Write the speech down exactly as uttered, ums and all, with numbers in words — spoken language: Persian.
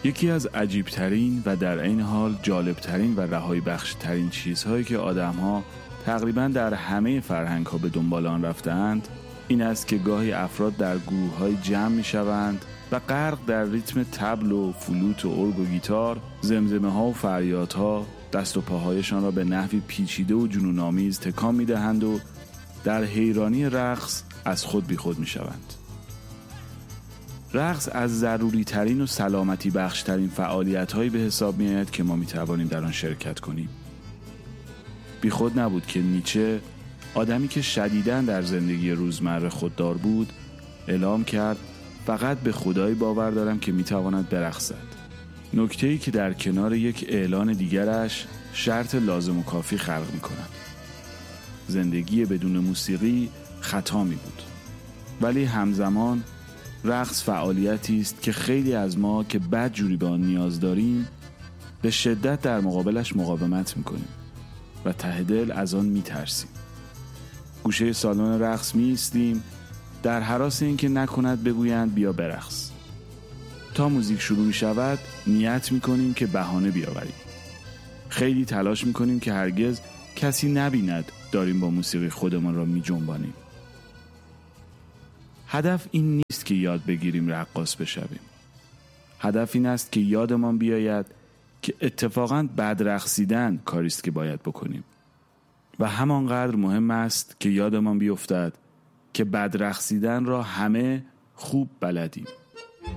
یکی از عجیبترین و در عین حال جالبترین و رهایی بخشترین چیزهایی که آدم‌ها تقریباً در همه فرهنگ‌ها به دنبال آن رفتند این است که گاهی افراد در گروه‌های جمع می‌شوند و غرق در ریتم طبل و فلوت و ارگ و گیتار، زمزمه‌ها و فریادها دست و پاهایشان را به نحوی پیچیده و جنون‌آمیز تکان می‌دهند و در حیرانی رقص از خود بیخود می‌شوند. رقص از ضروری ترین و سلامتی بخش ترین فعالیت هایی به حساب می آید که ما می توانیم در آن شرکت کنیم. بی خود نبود که نیچه، آدمی که شدیداً در زندگی روزمره خوددار بود، اعلام کرد فقط به خدایی باور دارم که می تواند برقصد. نکته‌ای که در کنار یک اعلان دیگرش شرط لازم و کافی خلق می کند. زندگی بدون موسیقی خطا می بود. ولی همزمان رقص فعالیتی است که خیلی از ما که بدجوری به آن نیاز داریم به شدت در مقابلش مقاومت میکنیم و ته دل از آن میترسیم. گوشه سالن رقص میایستیم در هراس اینکه نکند بگویند بیا برقص. تا موزیک شروع میشود نیت میکنیم که بهانه بیاوریم. خیلی تلاش میکنیم که هرگز کسی نبیند داریم با موسیقی خودمان را میجنبانیم. هدف این نیست که یاد بگیریم رقاص بشویم. هدف این است که یادمان بیاید که اتفاقاً بد رقصیدن کاری است که باید بکنیم و همانقدر مهم است که یادمان بیفتد که بد رقصیدن را همه خوب بلدیم.